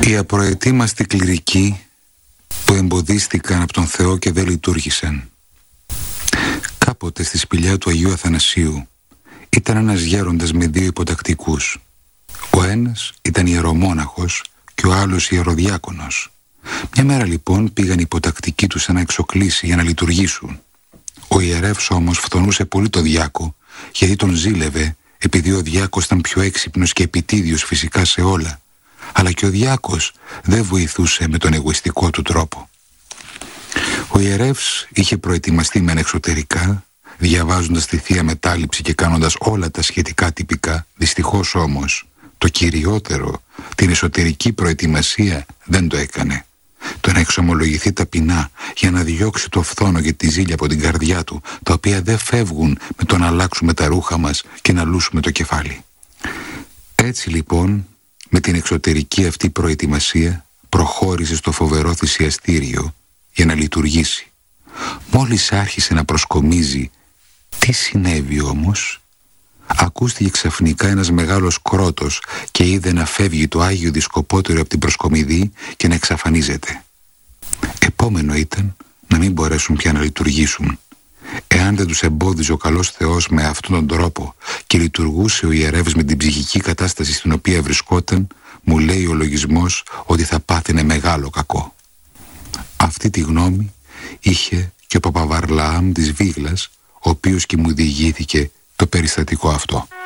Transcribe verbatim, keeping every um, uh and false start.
Οι απροετοίμαστοι κληρικοί που εμποδίστηκαν από τον Θεό και δεν λειτουργήσαν. Κάποτε στη σπηλιά του Αγίου Αθανασίου ήταν ένας γέροντας με δύο υποτακτικούς. Ο ένας ήταν ιερομόναχος και ο άλλος ιεροδιάκονος. Μια μέρα λοιπόν πήγαν οι υποτακτικοί τους σε ένα εξοκλήσι για να λειτουργήσουν. Ο ιερεύς όμως φθονούσε πολύ το διάκο, γιατί τον ζήλευε, επειδή ο διάκος ήταν πιο έξυπνος και επιτίδιος φυσικά σε όλα, αλλά και ο διάκος δεν βοηθούσε με τον εγωιστικό του τρόπο. Ο ιερεύς είχε προετοιμαστεί μεν εξωτερικά, διαβάζοντας τη Θεία Μετάληψη και κάνοντας όλα τα σχετικά τυπικά. Δυστυχώς όμως το κυριότερο, την εσωτερική προετοιμασία, δεν το έκανε. Το να εξομολογηθεί ταπεινά για να διώξει το φθόνο και τη ζήλια από την καρδιά του, τα οποία δεν φεύγουν με το να αλλάξουμε τα ρούχα μας και να λούσουμε το κεφάλι. Έτσι λοιπόν, με την εξωτερική αυτή προετοιμασία, προχώρησε στο φοβερό θυσιαστήριο για να λειτουργήσει. Μόλις άρχισε να προσκομίζει, τι συνέβη όμως? Ακούστηκε ξαφνικά ένας μεγάλος κρότος και είδε να φεύγει το Άγιο Δισκοπότηρο από την προσκομιδή και να εξαφανίζεται. Επόμενο ήταν να μην μπορέσουν πια να λειτουργήσουν. Εάν δεν τους εμπόδιζε ο καλός Θεός με αυτόν τον τρόπο και λειτουργούσε ο ιερεύς με την ψυχική κατάσταση στην οποία βρισκόταν, μου λέει ο λογισμός ότι θα πάθαινε μεγάλο κακό. Αυτή τη γνώμη είχε και ο Παπαβαρλαάμ της Βίγλας, ο οποίος και μου διηγήθηκε το περιστατικό αυτό.